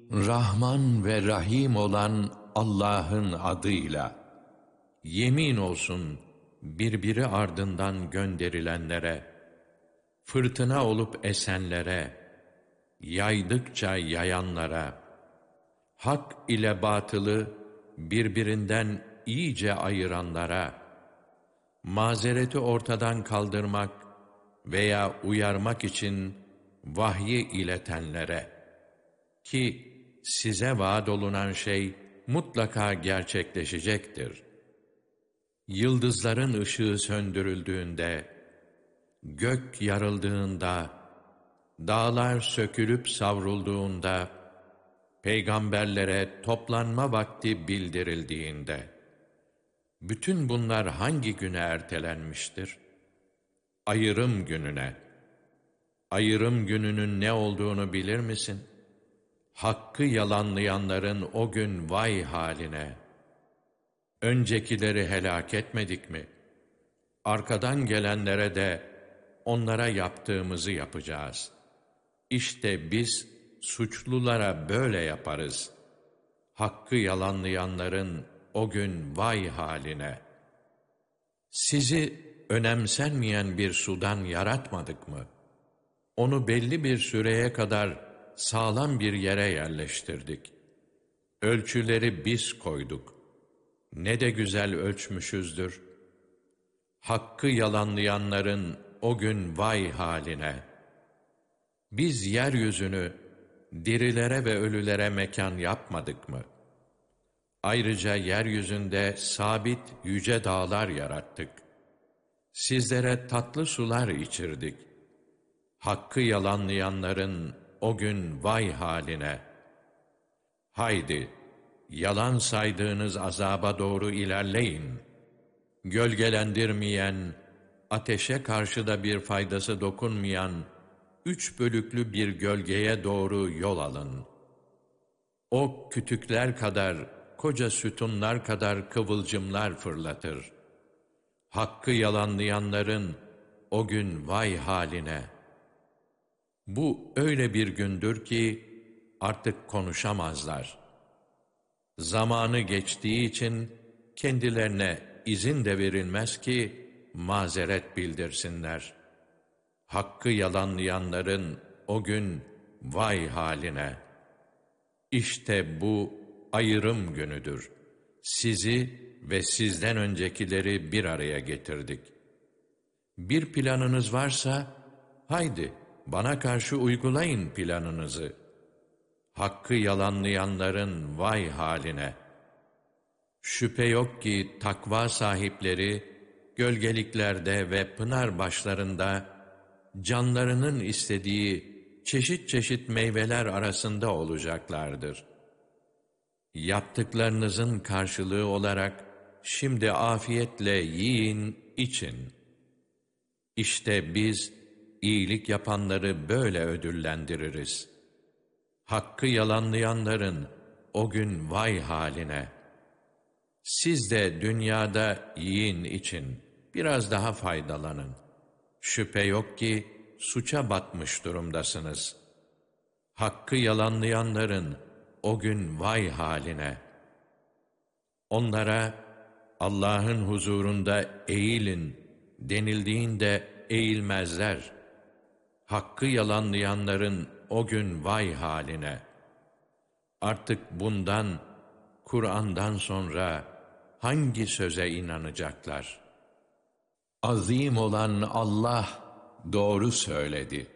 Rahman ve Rahim olan Allah'ın adıyla. Yemin olsun birbiri ardından gönderilenlere, fırtına olup esenlere, yaydıkça yayanlara, hak ile batılı birbirinden iyice ayıranlara, mazereti ortadan kaldırmak veya uyarmak için vahyi iletenlere, ki size vaad olunan şey mutlaka gerçekleşecektir. Yıldızların ışığı söndürüldüğünde, gök yarıldığında, dağlar sökülüp savrulduğunda, peygamberlere toplanma vakti bildirildiğinde, bütün bunlar hangi güne ertelenmiştir? Ayrım gününe. Ayrım gününün ne olduğunu bilir misin? Hakkı yalanlayanların o gün vay haline! Öncekileri helak etmedik mi? Arkadan gelenlere de onlara yaptığımızı yapacağız. İşte biz suçlulara böyle yaparız. Hakkı yalanlayanların o gün vay haline! Sizi önemsenmeyen bir sudan yaratmadık mı? Onu belli bir süreye kadar sağlam bir yere yerleştirdik. Ölçüleri biz koyduk. Ne de güzel ölçmüşüzdür. Hakkı yalanlayanların o gün vay haline! Biz yeryüzünü dirilere ve ölülere mekan yapmadık mı? Ayrıca yeryüzünde sabit yüce dağlar yarattık. Sizlere tatlı sular içirdik. Hakkı yalanlayanların o gün vay haline! Haydi, yalan saydığınız azaba doğru ilerleyin. Gölgelendirmeyen, ateşe karşı da bir faydası dokunmayan, 3 bölüklü bir gölgeye doğru yol alın. O kütükler kadar, koca sütunlar kadar kıvılcımlar fırlatır. Hakkı yalanlayanların o gün vay haline! Bu öyle bir gündür ki artık konuşamazlar. Zamanı geçtiği için kendilerine izin de verilmez ki mazeret bildirsinler. Hakkı yalanlayanların o gün vay haline! İşte bu ayrım günüdür. Sizi ve sizden öncekileri bir araya getirdik. Bir planınız varsa, haydi bana karşı uygulayın planınızı. Hakkı yalanlayanların vay haline! Şüphe yok ki takva sahipleri, gölgeliklerde ve pınar başlarında, canlarının istediği çeşit çeşit meyveler arasında olacaklardır. Yaptıklarınızın karşılığı olarak, şimdi afiyetle yiyin, için. İşte biz, iyilik yapanları böyle ödüllendiririz. Hakkı yalanlayanların o gün vay haline! Siz de dünyada yiyin için biraz daha faydalanın. Şüphe yok ki suça batmış durumdasınız. Hakkı yalanlayanların o gün vay haline! Onlara Allah'ın huzurunda eğilin denildiğinde eğilmezler. Hakkı yalanlayanların o gün vay haline! Artık bundan, Kur'an'dan sonra hangi söze inanacaklar? Azim olan Allah doğru söyledi.